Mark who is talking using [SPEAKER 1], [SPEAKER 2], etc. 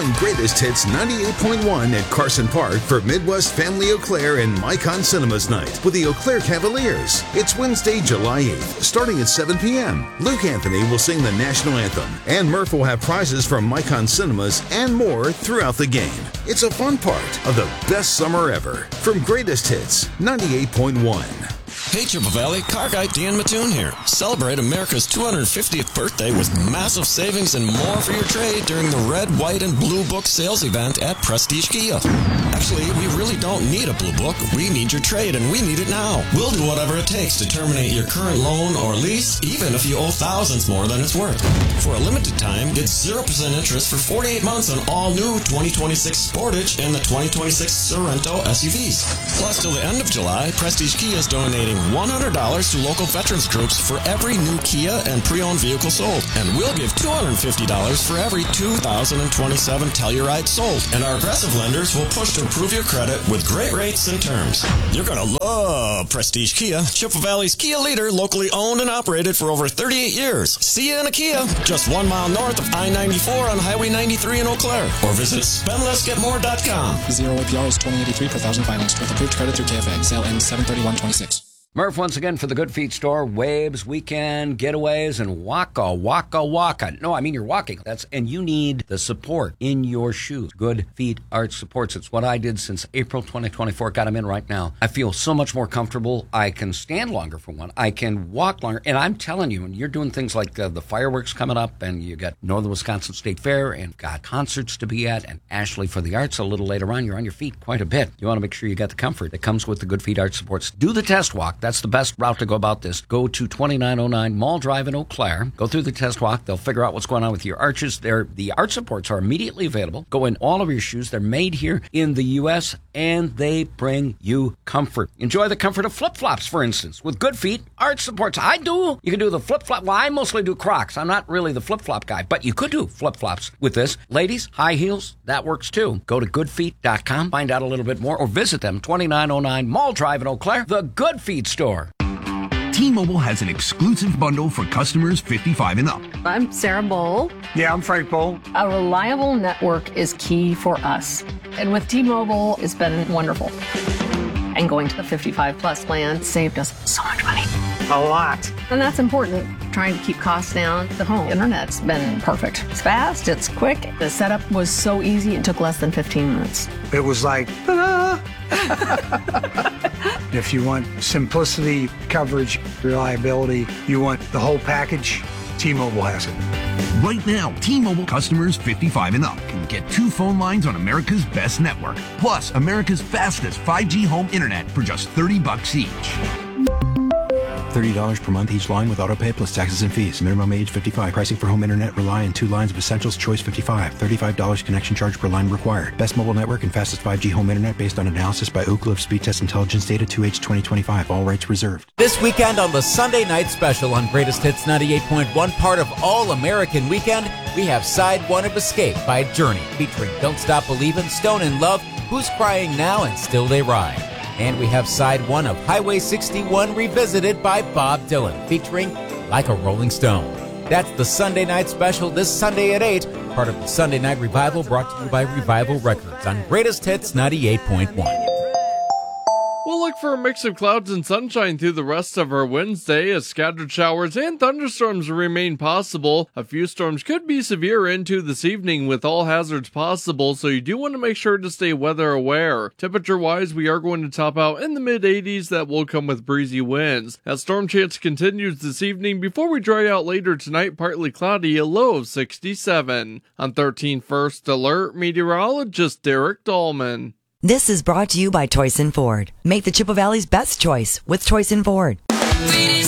[SPEAKER 1] Join Greatest Hits 98.1 at Carson Park for Midwest Family Eau Claire and Micon Cinemas Night with the Eau Claire Cavaliers. It's Wednesday, July 8th, starting at 7 p.m. Luke Anthony will sing the national anthem, and Murph will have prizes from Micon Cinemas and more throughout the game. It's a fun part of the best summer ever. From Greatest Hits 98.1.
[SPEAKER 2] Hey, Chippewa Valley, car guy Dan Mattoon here. Celebrate America's 250th birthday with massive savings and more for your trade during the Red, White, and Blue Book sales event at Prestige Kia. Actually, we really don't need a Blue Book. We need your trade, and we need it now. We'll do whatever it takes to terminate your current loan or lease, even if you owe thousands more than it's worth. For a limited time, get 0% interest for 48 months on all new 2026 Sportage and the 2026 Sorento SUVs. Plus, till the end of July, Prestige Kia is donating $100 to local veterans groups for every new Kia and pre-owned vehicle sold. And we'll give $250 for every 2027 Telluride sold. And our aggressive lenders will push to improve your credit with great rates and terms. You're going to love Prestige Kia, Chippewa Valley's Kia leader, locally owned and operated for over 38 years. See you in a Kia, just 1 mile north of I-94 on Highway 93 in Eau Claire. Or visit spendlessgetmore.com.
[SPEAKER 3] 0 APR is 2083 per thousand financed with approved credit through KFA. Sale ends 7/31/26.
[SPEAKER 4] Murph once again for the Good Feet store. Waves, weekend, getaways, and waka. No, I mean you're walking. And you need the support in your shoes. Good Feet Arch Supports. It's what I did since April 2024. Got them in right now. I feel so much more comfortable. I can stand longer for one. I can walk longer. And I'm telling you, when you're doing things like the fireworks coming up, and you got Northern Wisconsin State Fair, and got concerts to be at, and Ashley for the Arts a little later on, you're on your feet quite a bit. You want to make sure you got the comfort that comes with the Good Feet Arch Supports. Do the test walk. That's the best route to go about this. Go to 2909 Mall Drive in Eau Claire. Go through the test walk. They'll figure out what's going on with your arches. The arch supports are immediately available. Go in all of your shoes. They're made here in the U.S., and they bring you comfort. Enjoy the comfort of flip-flops, for instance, with Good Feet Arch Supports. I do. You can do the flip-flop. Well, I mostly do Crocs. I'm not really the flip-flop guy, but you could do flip-flops with this. Ladies, high heels, that works too. Go to goodfeet.com, find out a little bit more, or visit them, 2909 Mall Drive in Eau Claire, the Good Feet store.
[SPEAKER 5] T-Mobile has an exclusive bundle for customers 55 and up.
[SPEAKER 6] I'm Sarah Bowl.
[SPEAKER 7] Yeah, I'm Frank Bowl.
[SPEAKER 6] A reliable network is key for us. And with T-Mobile, it's been wonderful. And going to the 55 plus plan saved us so much money.
[SPEAKER 7] A lot.
[SPEAKER 6] And that's important. Trying to keep costs down. The home internet's been perfect. It's fast, it's quick. The setup was so easy, it took less than 15 minutes.
[SPEAKER 7] It was like, ta-da! If you want simplicity, coverage, reliability, you want the whole package, T-Mobile has it.
[SPEAKER 5] Right now, T-Mobile customers 55 and up can get 2 phone lines on America's best network, plus America's fastest 5G home internet for just $30 each.
[SPEAKER 8] $30 per month each line with autopay plus taxes and fees. Minimum age 55. Pricing for home internet rely on 2 lines of Essentials Choice 55. $35 connection charge per line required. Best mobile network and fastest 5G home internet based on analysis by Ookla of Speed Test Intelligence data 2H 2025. All rights reserved.
[SPEAKER 9] This weekend on the Sunday Night Special on Greatest Hits 98.1, part of All American Weekend, we have Side 1 of Escape by Journey, featuring Don't Stop Believin', Stone in Love, Who's Crying Now, and Still They Ride. And we have Side 1 of Highway 61 Revisited by Bob Dylan, featuring Like a Rolling Stone. That's the Sunday Night Special this Sunday at 8, part of the Sunday Night Revival, brought to you by Revival Records on Greatest Hits 98.1.
[SPEAKER 10] We'll look for a mix of clouds and sunshine through the rest of our Wednesday as scattered showers and thunderstorms remain possible. A few storms could be severe into this evening with all hazards possible, so you do want to make sure to stay weather aware. Temperature-wise, we are going to top out in the mid-80s. That will come with breezy winds. That storm chance continues this evening before we dry out later tonight, partly cloudy, a low of 67. On 13 First Alert, meteorologist Derek Dahlman.
[SPEAKER 11] This is brought to you by Toyson Ford. Make the Chippewa Valley's best choice with Toyson Ford.